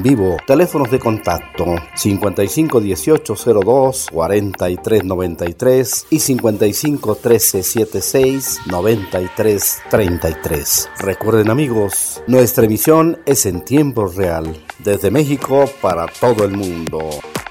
en vivo. Teléfonos de contacto 551802-4393 y 551376-9333. Recuerden, amigos, nuestra emisión es en tiempo real, desde México para todo el mundo.